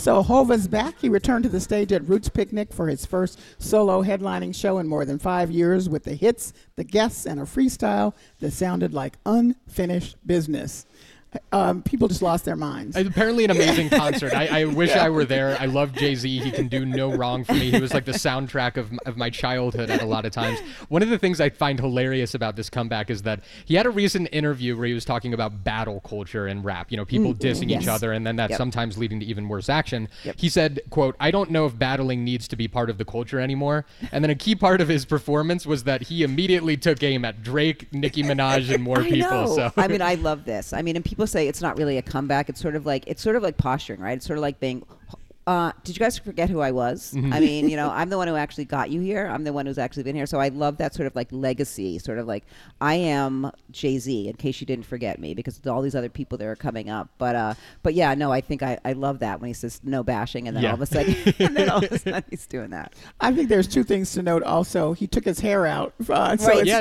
So Hova's back. He returned to the stage at Roots Picnic for his first solo headlining show in more than 5 years with the hits, the guests, and a freestyle that sounded like unfinished business. People just lost their minds. Apparently an amazing concert. I wish I were there. I love Jay-Z. He can do no wrong for me. He was like the soundtrack of my childhood at a lot of times. One of the things I find hilarious about this comeback is that he had a recent interview where he was talking about battle culture and rap, people dissing each other, and then that sometimes leading to even worse action. He said, quote, "I don't know if battling needs to be part of the culture anymore." And then a key part of his performance was that he immediately took aim at Drake, Nicki Minaj, and more people. Know. So I mean, I love this. I mean, and people say it's not really a comeback. It's sort of like posturing, right? It's sort of like being, did you guys forget who I was? I mean, I'm the one who actually got you here. I'm the one who's actually been here. So I love that sort of like legacy, sort of like I am Jay-Z in case you didn't forget me, because all these other people that are coming up. But yeah, no, I think I love that when he says no bashing, and then all of a sudden, he's doing that. I think there's two things to note. Also, he took his hair out. Right.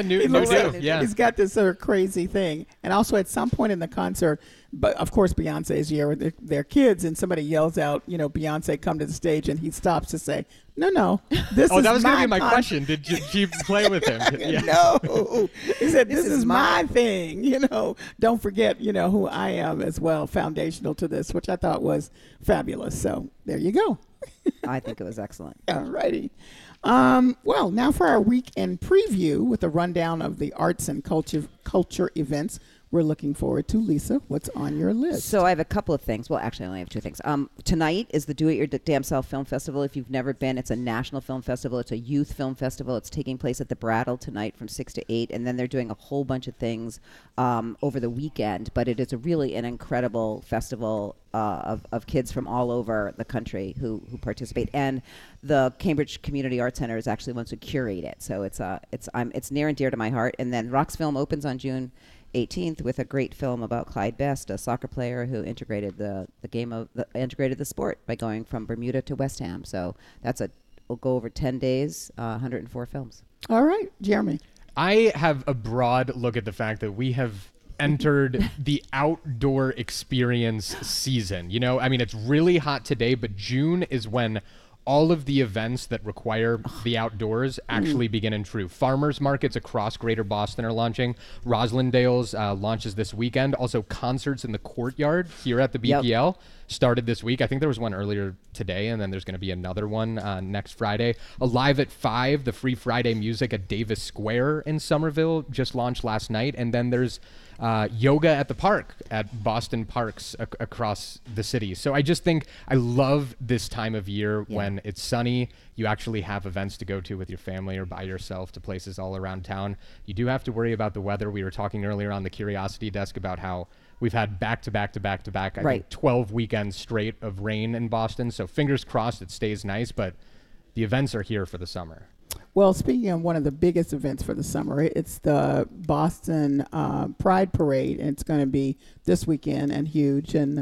He's got this sort of crazy thing, and also at some point in the concert. But of course, Beyonce is here with their kids, and somebody yells out, Beyonce, come to the stage, and he stops to say, no, this is my that was going to be my question. Did she play with him? No. He said, this is my thing, Don't forget, who I am as well, foundational to this, which I thought was fabulous. So there you go. I think it was excellent. All righty. Well, now for our weekend preview with a rundown of the arts and culture events we're looking forward to. Lisa, what's on your list? So I have a couple of things. Well, actually, I only have two things. Tonight is the Do It Your Damn Self Film Festival. If you've never been, it's a national film festival. It's a youth film festival. It's taking place at the Brattle tonight from 6 to 8, and then they're doing a whole bunch of things over the weekend. But it is really an incredible festival of kids from all over the country who participate. And the Cambridge Community Arts Center is actually wants to curate it. So it's near and dear to my heart. And then Rox Film opens on June 18th with a great film about Clyde Best, a soccer player who integrated integrated the sport by going from Bermuda to West Ham. So we'll go over 10 days, 104 films. All right, Jeremy. I have a broad look at the fact that we have entered the outdoor experience season. I mean, it's really hot today, but June is when all of the events that require the outdoors actually begin in true. Farmers markets across Greater Boston are launching. Roslindale's launches this weekend. Also, concerts in the courtyard here at the BPL started this week. I think there was one earlier today, and then there's going to be another one next Friday. Alive at 5, the Free Friday music at Davis Square in Somerville just launched last night. And then there's yoga at the park at Boston Parks across the city. So I just think I love this time of year when it's sunny. You actually have events to go to with your family or by yourself to places all around town. You do have to worry about the weather. We were talking earlier on the Curiosity Desk about how we've had back-to-back, I think 12 weekends straight of rain in Boston. So fingers crossed it stays nice, but the events are here for the summer. Well, speaking of one of the biggest events for the summer, it's the Boston Pride Parade, and it's going to be this weekend and huge. And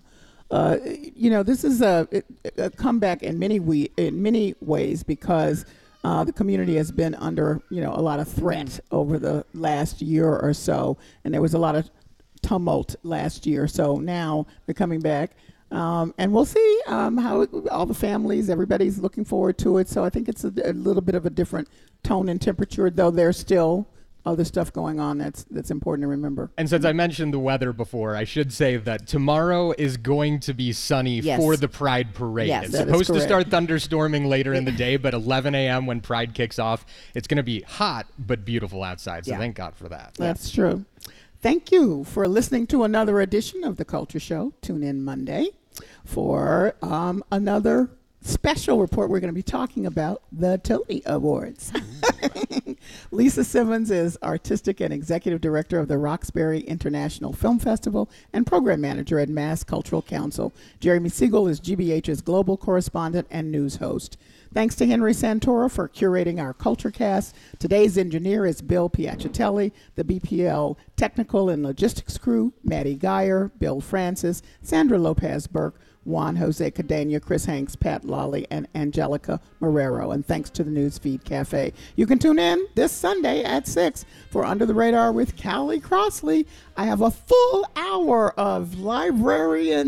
this is a comeback in many ways because the community has been under a lot of threat over the last year or so, and there was a lot of tumult last year. So now they're coming back. And we'll see how all the families, everybody's looking forward to it. So I think it's a little bit of a different tone and temperature, though there's still other stuff going on that's important to remember. And since I mentioned the weather before, I should say that tomorrow is going to be sunny for the Pride Parade. Yes, it's supposed to start thunderstorming later in the day, but 11 a.m. when Pride kicks off, it's going to be hot but beautiful outside. So thank God for that. That's true. Thank you for listening to another edition of The Culture Show. Tune in Monday for another special report. We're going to be talking about the Tony Awards. Lisa Simmons is Artistic and Executive Director of the Roxbury International Film Festival and Program Manager at Mass Cultural Council. Jeremy Siegel is GBH's Global Correspondent and News Host. Thanks to Henry Santoro for curating our Culture Cast. Today's engineer is Bill Piacitelli. The BPL Technical and Logistics crew, Maddie Geyer, Bill Francis, Sandra Lopez-Burke, Juan Jose Cadena, Chris Hanks, Pat Lawley, and Angelica Marrero. And thanks to the Newsfeed Cafe. You can tune in this Sunday at 6 for Under the Radar with Callie Crossley. I have a full hour of librarian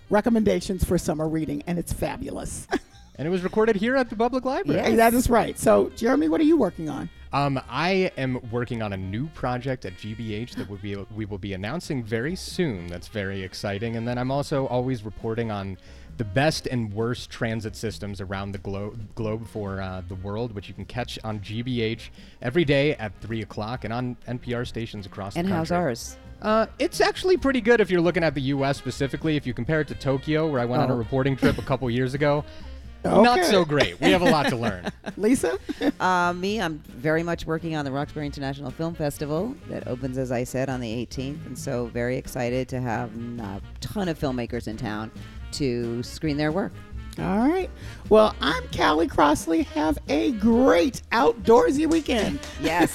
recommendations for summer reading, and it's fabulous. And it was recorded here at the public library. Yes. That is right. So, Jeremy, what are you working on? I am working on a new project at GBH that we will be announcing very soon. That's very exciting. And then I'm also always reporting on the best and worst transit systems around the globe for the world, which you can catch on GBH every day at 3 o'clock and on NPR stations across the And country. how's ours? It's actually pretty good if you're looking at the U.S. specifically. If you compare it to Tokyo, where I went on a reporting trip a couple years ago, not so great. We have a lot to learn. Lisa? Me, I'm very much working on the Roxbury International Film Festival that opens, as I said, on the 18th. And so very excited to have a ton of filmmakers in town to screen their work. All right. Well, I'm Callie Crossley. Have a great outdoorsy weekend. Yes.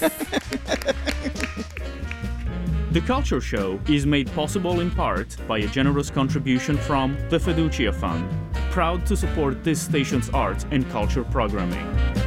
The Culture Show is made possible in part by a generous contribution from the Fiducia Fund, proud to support this station's art and culture programming.